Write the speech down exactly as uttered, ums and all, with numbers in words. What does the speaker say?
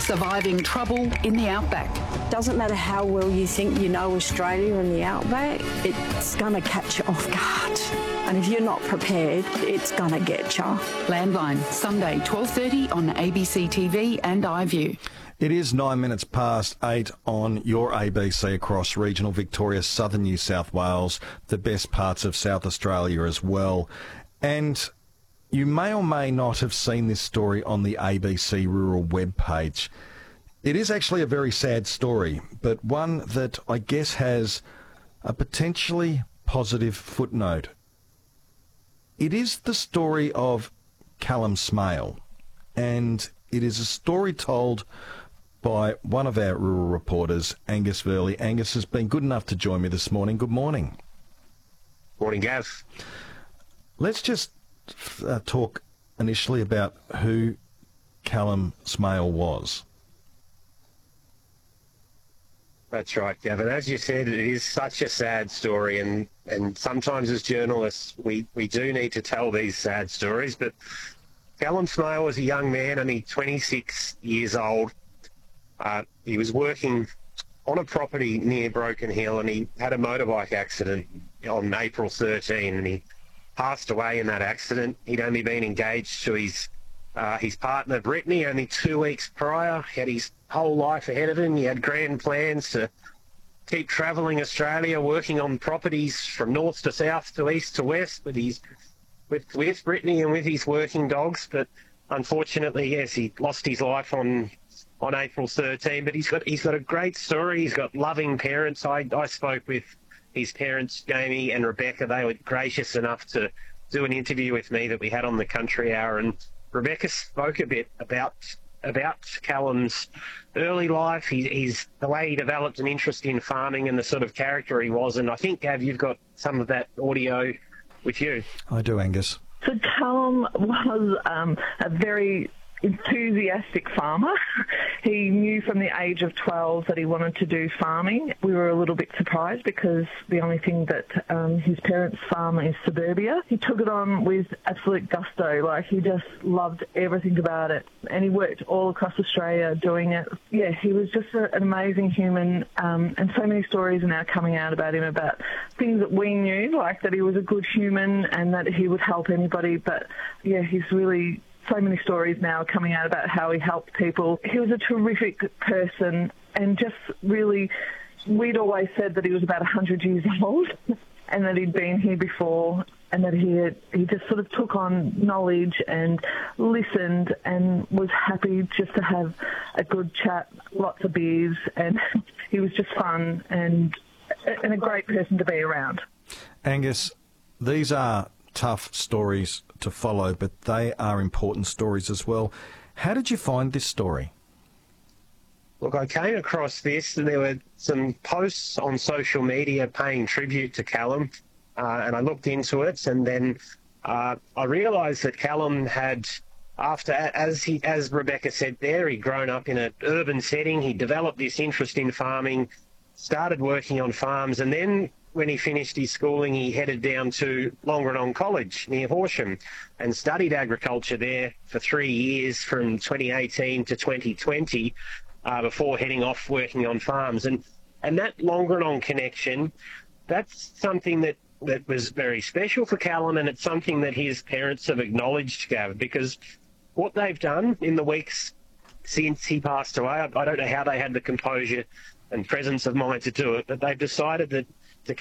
surviving trouble in the outback. Doesn't matter how well you think you know Australia and the outback, it's going to catch you off guard. And if you're not prepared, it's going to get you. Landline, Sunday, twelve thirty on A B C T V and iView. It is nine minutes past eight on your A B C across regional Victoria, southern New South Wales, the best parts of South Australia as well. And you may or may not have seen this story on the A B C Rural webpage. It is actually a very sad story, but one that I guess has a potentially positive footnote. It is the story of Callum Smale, and it is a story told by one of our rural reporters, Angus Verley. Angus has been good enough to join me this morning. Good morning. Morning, Gav. Let's just uh, talk initially about who Callum Smale was. That's right, Gavin. As you said, it is such a sad story, and, and sometimes as journalists, we, we do need to tell these sad stories. But Callum Smale was a young man, only twenty-six years old. Uh, he was working on a property near Broken Hill, and he had a motorbike accident on April thirteenth, and he passed away in that accident. He'd only been engaged to his uh, his partner, Brittany, only two weeks prior. He had his whole life ahead of him. He had grand plans to keep travelling Australia, working on properties from north to south to east to west with his with with Brittany and with his working dogs. But unfortunately, yes, he lost his life on on April thirteenth. But he's got he's got a great story. He's got loving parents. I I spoke with his parents, Jamie and Rebecca. They were gracious enough to do an interview with me that we had on the Country Hour, and Rebecca spoke a bit about about Callum's early life, he, he's the way he developed an interest in farming and the sort of character he was. And I think, Gav, you've got some of that audio with you. I do, Angus. So Callum was um, a very enthusiastic farmer. He knew from the age of twelve that he wanted to do farming. We were a little bit surprised because the only thing that um, his parents farm is suburbia. He took it on with absolute gusto. Like, he just loved everything about it. And he worked all across Australia doing it. Yeah, he was just a, an amazing human. Um, and so many stories are now coming out about him, about things that we knew, like that he was a good human and that he would help anybody. But yeah, he's really... so many stories now coming out about how he helped people. He was a terrific person, and just really, we'd always said that he was about one hundred years old and that he'd been here before, and that he had, he just sort of took on knowledge and listened and was happy just to have a good chat, lots of beers, and he was just fun and, and a great person to be around. Angus, these are tough stories to follow, but they are important stories as well. How did you find this story? Look, I came across this, and there were some posts on social media paying tribute to Callum, uh, and I looked into it, and then uh, I realised that Callum had, after, as he, as Rebecca said there, he'd grown up in an urban setting. He developed this interest in farming, started working on farms, and then when he finished his schooling, he headed down to Longerenong College near Horsham and studied agriculture there for three years from twenty eighteen to twenty twenty uh, before heading off working on farms. And and that Longerenong connection, that's something that, that was very special for Callum, and it's something that his parents have acknowledged, Gav, because what they've done in the weeks since he passed away, I, I don't know how they had the composure and presence of mind to do it, but they've decided that